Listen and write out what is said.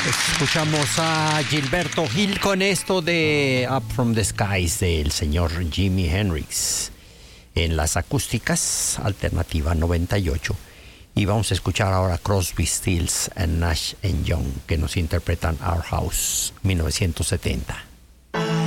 Escuchamos a Gilberto Gil con esto de Up From The Skies del señor Jimi Hendrix en las acústicas Alternativa 98. Y vamos a escuchar ahora Crosby, Stills and Nash and Young, que nos interpretan Our House 1970.